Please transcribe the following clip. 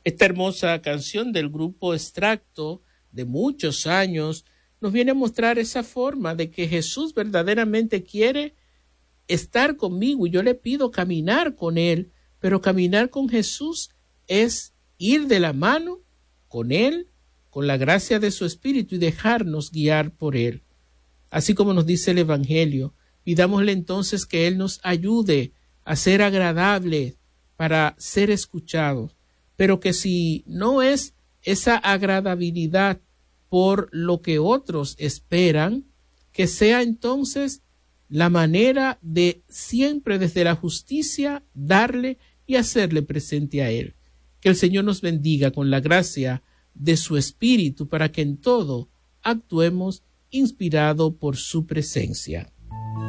Esta hermosa canción del grupo Extracto de muchos años nos viene a mostrar esa forma de que Jesús verdaderamente quiere estar conmigo y yo le pido caminar con Él, pero caminar con Jesús es ir de la mano con Él, con la gracia de su Espíritu y dejarnos guiar por Él. Así como nos dice el Evangelio, pidámosle entonces que Él nos ayude a ser agradable para ser escuchados, pero que si no es esa agradabilidad por lo que otros esperan, que sea entonces la manera de siempre desde la justicia darle y hacerle presente a Él. Que el Señor nos bendiga con la gracia de su Espíritu para que en todo actuemos inspirado por su presencia.